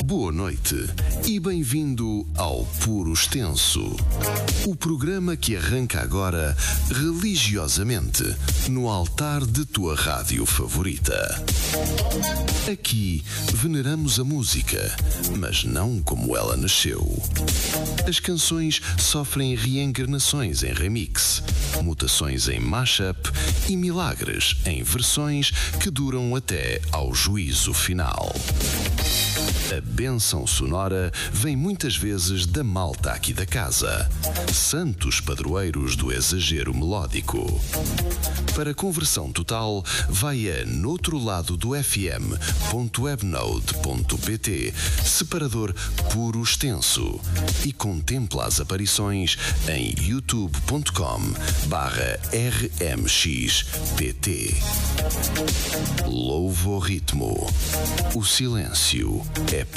Boa noite e bem-vindo ao Puro Extenso, o programa que arranca agora religiosamente no altar de tua rádio favorita. Aqui veneramos a música, mas não como ela nasceu. As canções sofrem reencarnações em remix, mutações em mashup e milagres em versões que duram até ao juízo final. A bênção sonora vem muitas vezes da malta aqui da casa, santos padroeiros do exagero melódico. Para conversão total, vai a noutrolado-do-fm.webnode.pt, separador Puro Extenso, e contempla as aparições em youtube.com/rmxpt. Louvo o ritmo. O silêncio é